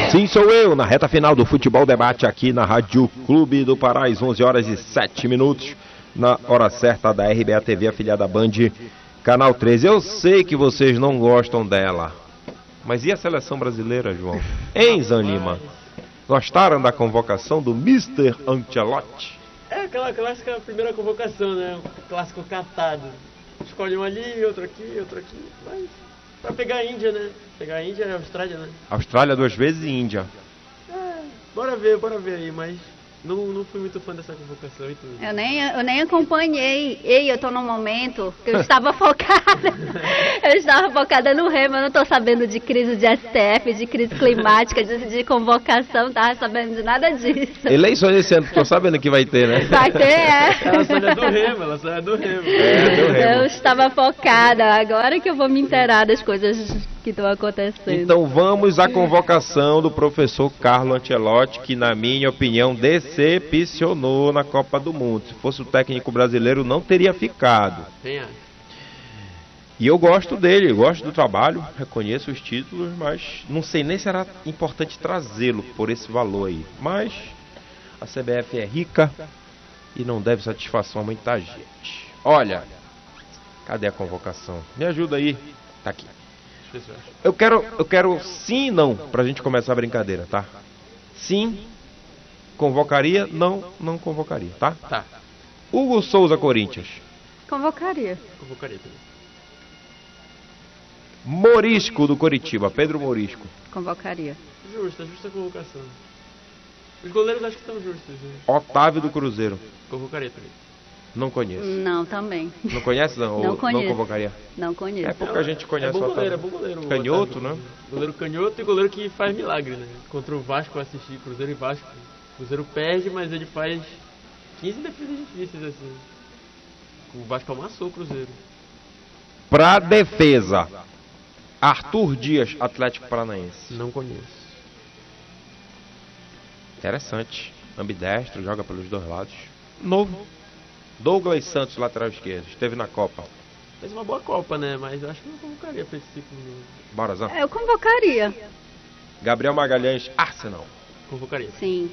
Sim, sou eu, na reta final do Futebol Debate aqui na Rádio Clube do Pará, às 11 horas e 7 minutos, na hora certa da RBA TV, afiliada da Band, Canal 13. Eu sei que vocês não gostam dela, mas e a seleção brasileira, João? Hein, Zan Lima? Gostaram da convocação do Mr. Ancelotti? É aquela clássica primeira convocação, né? O clássico catado. Escolhe um ali, outro aqui, mas pra pegar a Índia, né? Pegar a Índia e a Austrália, né? Austrália 2 vezes e Índia. Bora ver aí, mas não fui muito fã dessa convocação e tudo. Eu nem acompanhei. Eu tô num momento que eu estava focada. Eu estava focada no Remo, eu não tô sabendo de crise de STF, de crise climática, de convocação, não tava sabendo de nada disso. Eleições esse ano, tô sabendo que vai ter, né? Vai ter, Ela só é do Remo, do Remo. Eu estava focada, agora que eu vou me inteirar das coisas que estão acontecendo. Então vamos à convocação do professor Carlo Ancelotti, que na minha opinião decepcionou na Copa do Mundo. Se fosse o técnico brasileiro não teria ficado. E eu gosto dele, eu gosto do trabalho, reconheço os títulos, mas não sei nem se era importante trazê-lo por esse valor aí. Mas a CBF é rica e não deve satisfação a muita gente. Olha, cadê a convocação? Me ajuda aí. Tá aqui. Eu quero sim e não, pra gente começar a brincadeira, tá? Sim, convocaria, não convocaria, tá? Tá. Hugo Souza, Corinthians. Convocaria também. Morisco do Coritiba, Pedro Morisco. Convocaria. Justa convocação. Os goleiros acho que estão justos, né? Otávio do Cruzeiro. Convocaria também. Não conheço. Não, também. Não conhece, não? Não Ou conheço. não convocaria? Não conheço. É pouca gente conhece é o Otávio. É bom goleiro. Canhoto, né? Goleiro canhoto e goleiro que faz milagre, né? Contra o Vasco eu assisti, Cruzeiro e Vasco. Cruzeiro perde, mas ele faz 15 defesas difíceis, assim. O Vasco amassou o Cruzeiro. Pra defesa, Arthur Dias, Atlético Paranaense. Não conheço. Interessante. Ambidestro, joga pelos dois lados. Novo. Douglas Santos, lateral esquerdo. Esteve na Copa. Fez uma boa Copa, né? Mas eu acho que não convocaria pra esse ciclo. Bora, Zan. Eu convocaria. Gabriel Magalhães, Arsenal. Convocaria. Sim.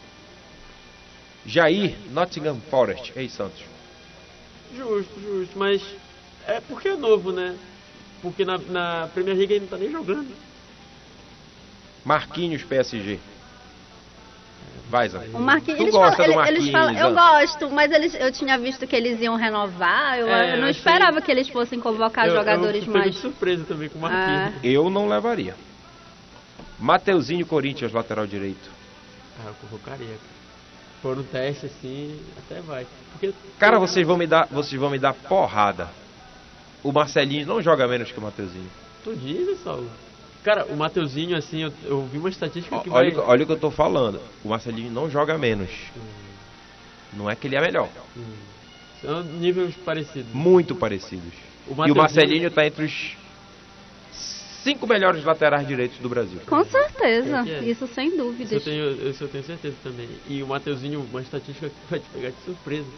Jair, Nottingham Forest. Ei, Santos. Justo. Mas é porque é novo, né? Porque na Premier League ele não tá nem jogando. Marquinhos, PSG. Vai, Zan. O Marquinhos, Tu gosta do Marquinhos, eles falam, eu Zan? gosto, mas eu tinha visto que eles iam renovar. Eu não esperava que eles fossem convocar jogadores eu mais. de surpresa também com o Marquinhos. Eu não levaria. Mateuzinho, Corinthians, lateral direito. Eu convocaria. Por um teste assim, até vai. Porque, Cara, vocês vão me dar porrada. O Marcelinho não joga menos que o Mateuzinho. Tu diz, Saulo? Cara, o Mateuzinho, assim, eu vi uma estatística que olha o que eu tô falando. O Marcelinho não joga menos. Não é que ele é melhor. São níveis parecidos. Muito parecidos. E o Marcelinho tá entre os 5 melhores laterais direitos do Brasil. Com certeza, isso sem dúvida. Isso eu tenho certeza também. E o Mateuzinho, uma estatística que vai te pegar de surpresa.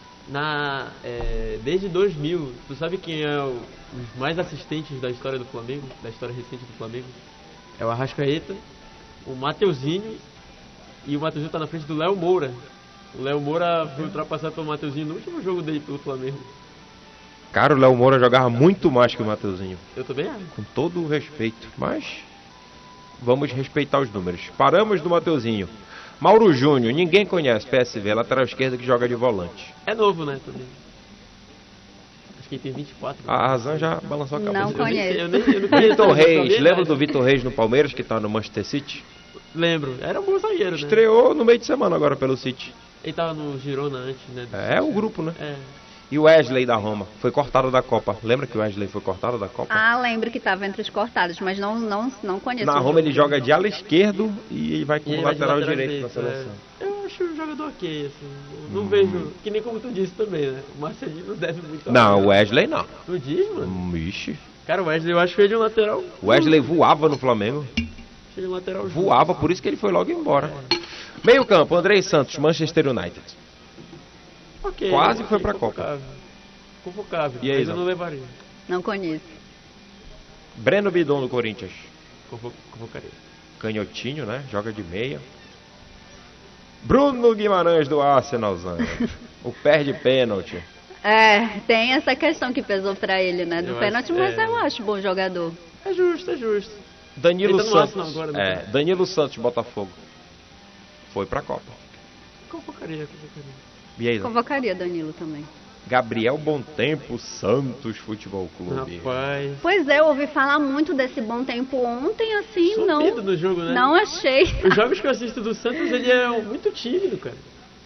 Desde 2000, tu sabe quem é os mais assistentes da história do Flamengo, da história recente do Flamengo? É o Arrascaeta, o Mateuzinho, e o Mateuzinho tá na frente do Léo Moura. O Léo Moura foi ultrapassado pelo Mateuzinho no último jogo dele pelo Flamengo. Cara, o Léo Moura jogava muito mais que o Mateuzinho. Eu também acho. Com todo o respeito, mas vamos respeitar os números. Paramos do Mateuzinho. Mauro Júnior, ninguém conhece, PSV, lateral esquerdo que joga de volante. É novo, né, também. Acho que ele tem 24. A Razan já balançou a cabeça. Não conheço. Eu não conheço. Vitor Reis, lembra do Vitor Reis no Palmeiras, que tá no Manchester City? Lembro, era um bom zagueiro, né? Estreou no meio de semana agora pelo City. Ele tava no Girona antes, né? É o grupo, né? É. E o Wesley da Roma, foi cortado da Copa. Lembra que o Wesley foi cortado da Copa? Lembro que estava entre os cortados, mas não conheço. Na Roma ele joga de ala esquerdo e ele vai como lateral direito na seleção. Eu acho um jogador ok, assim. Não vejo, que nem como tu disse também, né? O Marcelinho não deve muito. Não, o Wesley não. Tu diz, mano? Ixi. Cara, o Wesley eu acho que ele é um lateral. O Wesley voava no Flamengo. Ele é um lateral voava, por isso que ele foi logo embora. Meio campo, Andrei Santos, Manchester United. Okay, quase foi pra Copa. Convocável, e aí, mas eu não levaria. Não conheço. Breno Bidon do Corinthians. Convocaria. canhotinho, né? Joga de meia. Bruno Guimarães do Arsenal, Zana. O perde pênalti. Tem essa questão que pesou pra ele, né? Do pênalti, mas eu acho bom jogador. É justo. Danilo Ele tá no Santos. Arsenal agora, né? Danilo Santos, Botafogo. Foi pra Copa. Convocaria. E aí, Zana? Convocaria Danilo também. Gabriel Bontempo, Santos Futebol Clube. Rapaz. Pois é, eu ouvi falar muito desse bom tempo ontem, assim, Sumido no jogo, né? não achei. Os jogos que eu assisto do Santos, ele é muito tímido, cara.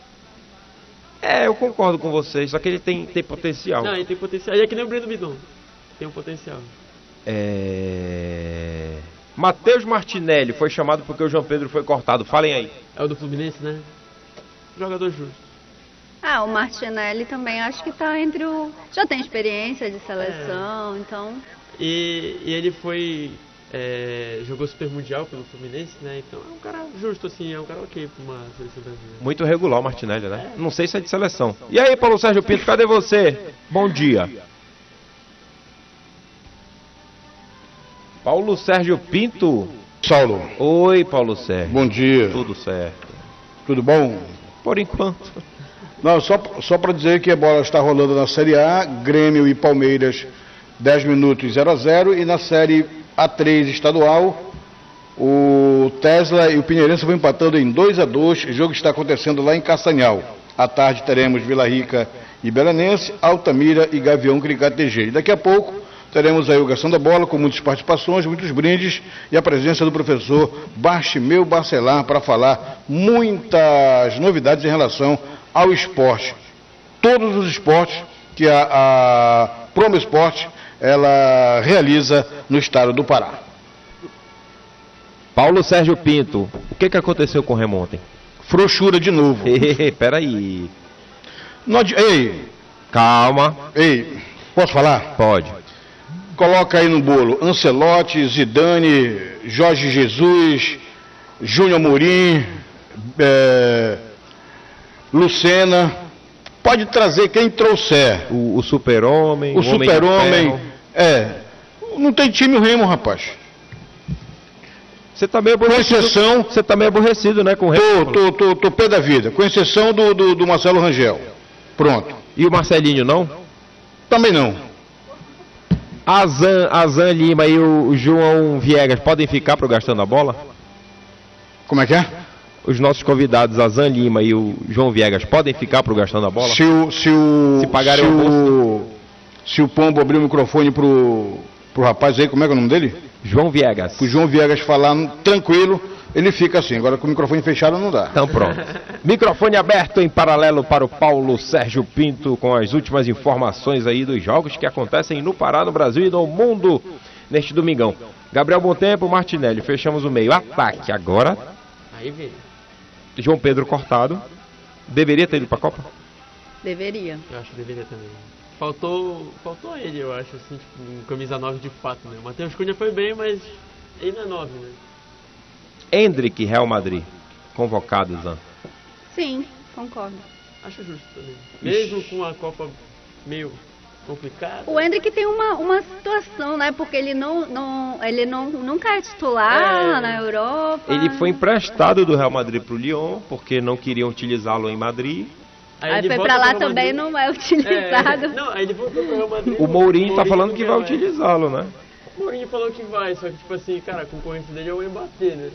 Eu concordo com vocês, só que ele tem potencial. Não, ele tem potencial. E é que nem o Breno Bidon. Tem um potencial. Matheus Martinelli foi chamado porque o João Pedro foi cortado. Falem aí. É o do Fluminense, né? Jogador justo. O Martinelli também acho que tá entre o... Já tem experiência de seleção, então... E ele foi... jogou Super Mundial pelo Fluminense, né? Então é um cara justo, assim, é um cara ok pra uma seleção brasileira. Muito regular o Martinelli, né? Não sei se é de seleção. E aí, Paulo Sérgio Pinto, cadê você? Bom dia. Paulo Sérgio Pinto. Saulo. Oi, Paulo Sérgio. Bom dia. Tudo certo. Tudo bom? Por enquanto. Não, só para dizer que a bola está rolando na Série A, Grêmio e Palmeiras, 10 minutos 0-0, e na Série A3 estadual, o Tesla e o Pinheirense vão empatando em 2-2, o jogo está acontecendo lá em Castanhal. À tarde teremos Vila Rica e Belenense, Altamira e Gavião Cricatg. E daqui a pouco teremos a Gestão da Bola com muitas participações, muitos brindes e a presença do professor Bartimeu Barcelar para falar muitas novidades em relação ao esporte. Todos os esportes que a Promo Esporte ela realiza no estado do Pará. Paulo Sérgio Pinto, o que aconteceu com o Remo ontem? Frouxura de novo. Peraí. Ei, calma. Ei, posso falar? Pode. Coloca aí no bolo Ancelotti, Zidane, Jorge Jesus, Júnior Amorim, Lucena. Pode trazer quem trouxer. O Super-Homem. O Super-Homem. Não tem time o Remo, rapaz. Você tá meio aborrecido. Com exceção. Você tá meio aborrecido, né, com o Remo? Tô pé da vida. Com exceção do Marcelo Rangel. Pronto. E o Marcelinho, não? Também não. Azan Lima e o João Viegas podem ficar pro Gastando a Bola? Como é que é? Os nossos convidados, Azan Lima e o João Viegas, podem ficar pro Gastando a Bola? Se pagarem o almoço. Se o Pombo abrir o microfone pro rapaz aí, como é que é o nome dele? João Viegas. O João Viegas falar tranquilo, ele fica assim. Agora com o microfone fechado não dá. Então pronto. Microfone aberto em paralelo para o Paulo Sérgio Pinto com as últimas informações aí dos jogos que acontecem no Pará, no Brasil e no mundo neste domingão. Gabriel Bontempo, Martinelli, fechamos o meio. Ataque agora. Aí vem. João Pedro cortado. Deveria ter ido para a Copa? Deveria. Eu acho que deveria também. Faltou ele, eu acho, assim, tipo, um camisa 9 de fato, né? O Matheus Cunha foi bem, mas ele não é 9, né? Hendrick, Real Madrid. Convocado, Zan. Sim, concordo. Acho justo também. Mesmo com a Copa meio complicada. O Hendrick tem uma situação, né? Porque ele nunca é titular na Europa. Ele foi emprestado do Real Madrid pro Lyon, porque não queriam utilizá-lo em Madrid. Aí foi pra lá também, não é utilizado. Não, aí ele voltou pro Real Madrid. O Mourinho tá falando que vai utilizá-lo, né? O Mourinho falou que vai, só que tipo assim, cara, a concorrência dele é o Mbappé, né?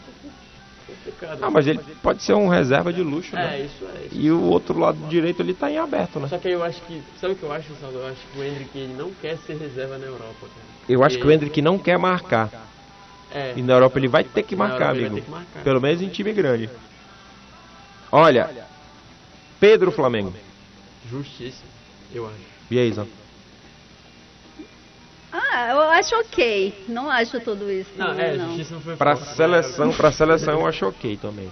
Mas ele pode ser um reserva de luxo, né? Isso é. E o outro lado direito ele tá em aberto, né? Só que aí eu acho que, sabe o que eu acho, Saldo? Eu acho que o Hendrick ele não quer ser reserva na Europa, cara. Eu acho que o Hendrick não quer marcar. E na Europa ele vai ter que marcar, amigo. Pelo menos em time grande. Olha, Pedro Flamengo. Justiça, eu acho. E aí, Zan? Eu acho ok. Não acho tudo isso. Não, justiça não foi pra seleção eu acho ok também.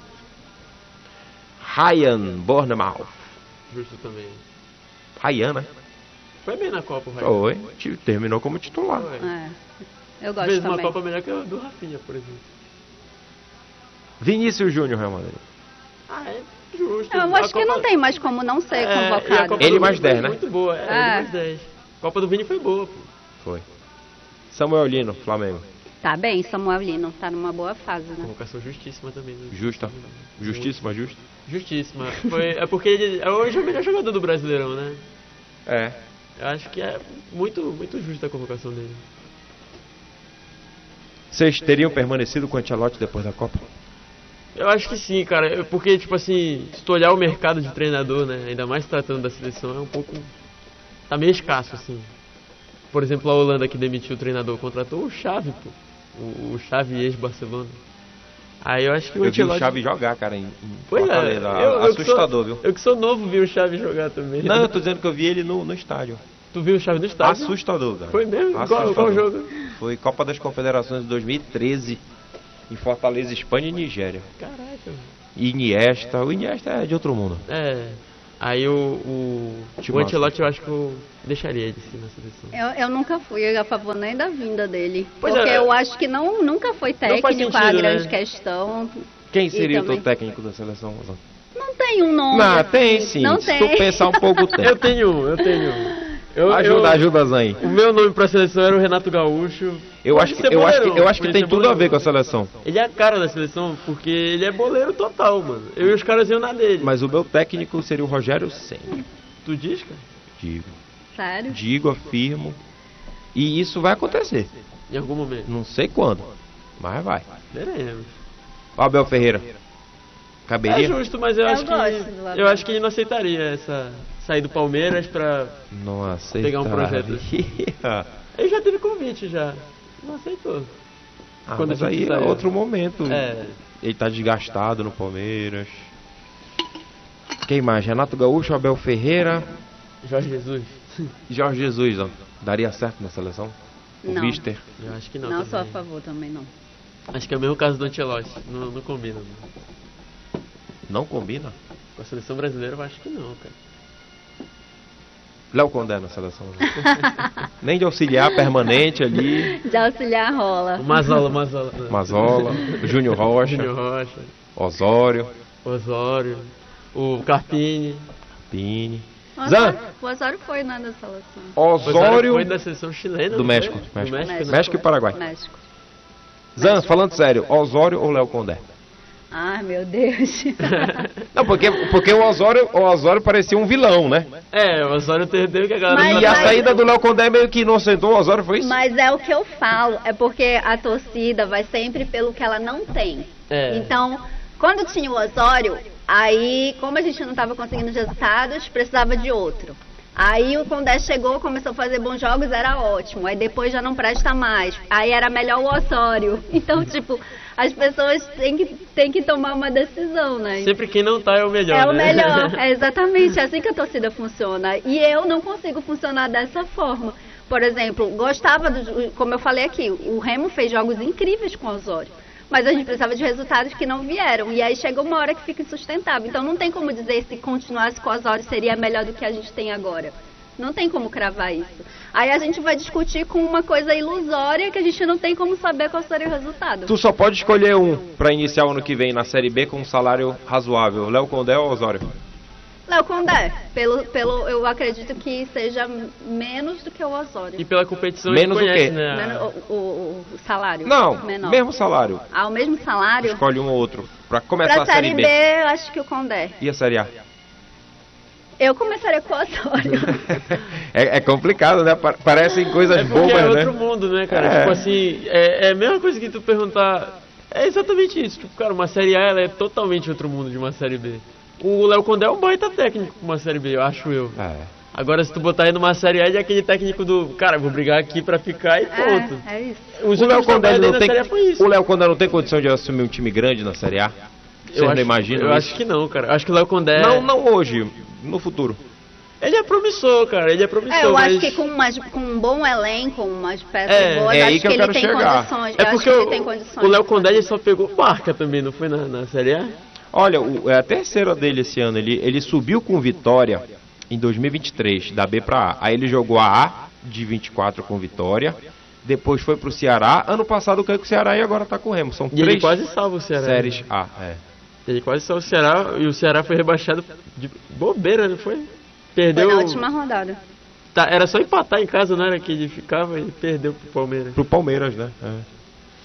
Ryan Bournemouth. Justo também. Ryan, né? Foi bem na Copa, o Ryan. Foi, terminou como titular. Eu gosto Fez também. uma Copa melhor que a do Rafinha, por exemplo. Vinícius Júnior, Real Madrid. É justo. Eu acho que não tem mais como não ser convocado. Ele mais 10, né? Muito boa, ele mais 10. A Copa do Vini foi boa, pô. Foi. Samuel Lino, Flamengo. Tá bem, Samuel Lino, tá numa boa fase, né? Convocação justíssima também. Né? Justa. Justíssima, justa. Justíssima. É porque ele hoje é o melhor jogador do Brasileirão, né? É. Eu acho que é muito, muito justa a convocação dele. Vocês teriam permanecido com o Ancelotti depois da Copa? Eu acho que sim, cara. Porque, tipo assim, se tu olhar o mercado de treinador, né? Ainda mais tratando da seleção, é um pouco... Tá meio escasso, assim. Por exemplo, a Holanda que demitiu o treinador, contratou o Xavi, pô. O Xavi ex-Barcelona. Aí eu acho que o Eu vi Ancelotti... o Xavi jogar, cara, em Pois Fortaleza. eu Assustador, viu? Eu que sou novo vi o Xavi jogar também. Não, eu tô dizendo que eu vi ele no estádio. Tu viu o Xavi no estádio? Assustador, cara. Foi mesmo? Assustador. Qual jogo? Foi Copa das Confederações de 2013, em Fortaleza, Espanha e Nigéria. Caraca. Iniesta, o Iniesta é de outro mundo. É. Aí o Ancelotti eu acho que eu deixaria ele sim na seleção. Eu nunca fui a favor nem da vinda dele. Pois porque é. eu acho que nunca foi Não faz técnico, a sentido, grande né? questão. Quem seria o também- teu técnico da seleção, Rosana? Não tem um nome. Não, assim. tem sim. Não Se tem. tu pensar um pouco, tem. Eu tenho. Ajuda, Zan. O meu nome pra seleção era o Renato Gaúcho. Eu Pode acho ser que boleiro, tem pode ser tudo a ver boleiro. com a seleção. Ele é a cara da seleção porque ele é boleiro total, mano. Eu e os caras iam na dele. Mas o meu técnico seria o Rogério Ceni. Tu diz, cara? Sério? Digo, afirmo. E isso vai acontecer. Em algum momento. Não sei quando, mas vai. Veremos. O Abel Ferreira. É Caberia? justo, mas eu Eu acho gosto do que Abel. eu acho que ele não aceitaria essa sair do Palmeiras pra Não aceitaria. pegar um projeto. Ele já teve convite já. Não aceitou. Quando Mas a gente aí é saiu. outro momento. É. Ele tá desgastado no Palmeiras. Quem mais? Renato Gaúcho, Abel Ferreira Jorge Jesus. e Jorge Jesus. Ó. Daria certo na seleção? O Não. Mister. Eu acho que não. Não sou a também. favor também, não. Acho que é o mesmo caso do Ancelotti. Não combina. Não. Não combina? Com a seleção brasileira eu acho que não, cara. Léo Condé na seleção. Né? Nem de auxiliar permanente ali. De auxiliar rola. O Mazola. Mazola, Júnior Rocha, Júnior Rocha. Osório, Osório. O Carpini. Pini. O Osório foi, né, da seleção. Osório Foi da seleção chilena. do não México. foi? Do México, né? México e Paraguai. México. Zan, falando sério, Osório ou Léo Condé? Ai, meu Deus. Não, porque o Osório parecia um vilão, né? É, o Osório entendeu que a galera... Mas- E a saída do Léo Condé meio que inocentou o Osório, foi isso? Mas é o que eu falo, é porque a torcida vai sempre pelo que ela não tem. É. Então, quando tinha o Osório, aí, como a gente não estava conseguindo os resultados, precisava de outro. Aí o Condé chegou, começou a fazer bons jogos, era ótimo. Aí depois já não presta mais. Aí era melhor o Osório. Então, tipo, as pessoas têm que tomar uma decisão, né? Sempre quem não tá é o melhor, É o né? melhor, é exatamente assim que a torcida funciona. E eu não consigo funcionar dessa forma. Por exemplo, gostava, como eu falei aqui, o Remo fez jogos incríveis com o Osório. Mas a gente precisava de resultados que não vieram. E aí chegou uma hora que fica insustentável. Então não tem como dizer se continuasse com o Osório seria melhor do que a gente tem agora. Não tem como cravar isso. Aí a gente vai discutir com uma coisa ilusória que a gente não tem como saber qual seria o resultado. Tu só pode escolher um pra iniciar o ano que vem na Série B com um salário razoável. Léo Condé ou Osório? Léo Condé, eu acredito que seja menos do que o Osório. E pela competição Menos ele o conhece, quê? né? Menos o salário? Não, menor. mesmo salário. Ah, o mesmo salário? Escolhe um ou outro pra começar Pra a Série Série B. B, eu acho que o Condé. E a Série A? Eu começaria com o Osório. É complicado, né? Parecem coisas É porque bobas, é outro né? mundo, né, cara? É. Tipo assim, é a mesma coisa que tu perguntar... É exatamente isso. Tipo, cara, uma Série A ela é totalmente outro mundo de uma Série B. O Léo Condé é um baita técnico pra uma Série B, eu acho eu. É. Agora, se tu botar ele numa Série A, ele é aquele técnico do... Cara, vou brigar aqui pra ficar e ponto. É isso. Os O Léo últimos Condé trabalhos não dele na tem, Série A foi isso. o Léo Condé não tem condição de assumir um time grande na Série A? Você não imagina Eu isso? acho que não, cara. Eu acho que o Léo Condé... Não hoje, no futuro. Ele é promissor, cara. Ele é promissor, Eu mas... acho que com um bom elenco, umas peças É, boas, é aí acho que eu ele quero tem chegar. condições. É eu acho porque que ele tem condições. o Léo Condé ele só pegou marca também, não foi na Série A? Olha, é a terceira dele esse ano. Ele subiu com Vitória em 2023, da B pra A. Aí ele jogou a A de 24 com Vitória. Depois foi pro Ceará. Ano passado caiu com o Ceará e agora tá com o Remo. São E ele três quase salva o Ceará. séries A. É. Ele quase salva o Ceará e o Ceará foi rebaixado de bobeira, não foi? Perdeu... Foi na última rodada. Tá, era só empatar em casa, não era que ele ficava e perdeu pro Palmeiras. Pro Palmeiras, né? É.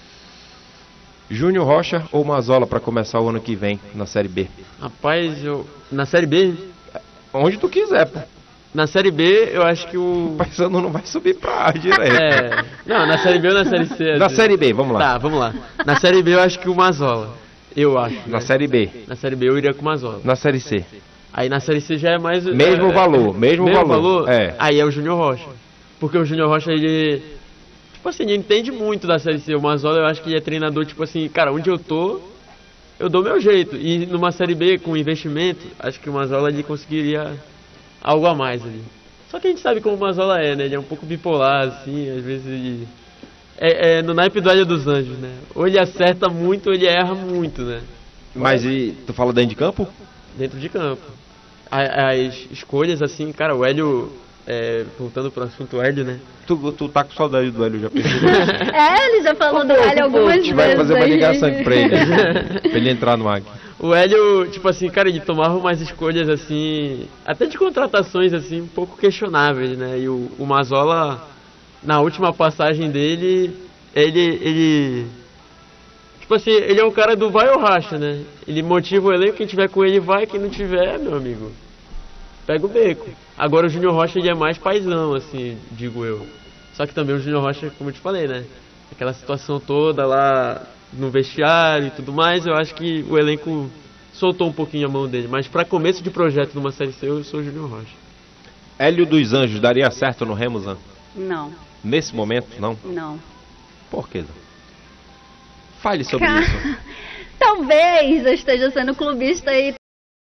Júnior Rocha ou Mazola para começar o ano que vem na Série B? Rapaz, na Série B? Onde tu quiser, pô. Na Série B, eu acho que o Paysandu não vai subir pra A direto. Não, na Série B ou na Série C? Na Série B, vamos lá. Tá, vamos lá. Na Série B eu acho que o Mazola. Eu acho. Na Série B. Na Série B eu iria com o Mazola. Na Série C. Aí na Série C já é mais... Mesmo valor, mesmo valor. Aí é o Júnior Rocha. Porque o Júnior Rocha, ele... Tipo assim, ele entende muito da Série C. O Mazola, eu acho que ele é treinador, tipo assim, cara, onde eu tô, eu dou meu jeito. E numa Série B, com investimento, acho que o Mazola, ele conseguiria algo a mais ali. Só que a gente sabe como o Mazola é, né? Ele é um pouco bipolar, assim, às vezes ele... no naipe do Hélio dos Anjos, né? Ou ele acerta muito, ou ele erra muito, né? Mas e tu fala dentro de campo? Dentro de campo. As escolhas, assim, cara, o Hélio... voltando pro assunto Hélio, né? Tu tá com saudade do Hélio, já percebeu? Ele já falou do Hélio algumas vezes. Vai fazer uma ligação aqui pra ele, pra ele entrar no Águia. O Hélio, tipo assim, cara, ele tomava umas escolhas, assim, até de contratações, assim, um pouco questionáveis, né? E o Mazola, na última passagem dele, ele... Tipo assim, ele é um cara do vai ou racha, né? Ele motiva o elenco, quem tiver com ele vai, quem não tiver, meu amigo, pega o beco. Agora o Júnior Rocha, ele é mais paizão, assim, digo eu. Só que também o Júnior Rocha, como eu te falei, né? Aquela situação toda lá no vestiário e tudo mais, eu acho que o elenco soltou um pouquinho a mão dele. Mas para começo de projeto numa Série C, eu sou o Júnior Rocha. Hélio dos Anjos daria certo no Remo, Zan? Não. Nesse momento, não? Não. Por quê, Zan? Fale sobre isso. Talvez eu esteja sendo clubista e